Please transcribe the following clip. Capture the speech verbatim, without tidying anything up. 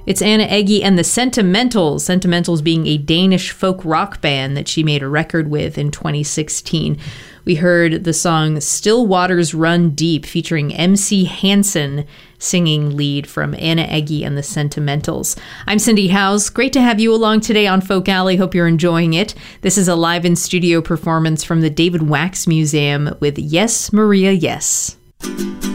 It's Anna Egge and the Sentimentals, Sentimentals being a Danish folk rock band that she made a record with in twenty sixteen. We heard the song Still Waters Run Deep featuring M C Hansen singing lead from Anna Egge and the Sentimentals. I'm Cindy Howes. Great to have you along today on Folk Alley. Hope you're enjoying it. This is a live in studio performance from the David Wax Museum with Yes, Maria, Yes.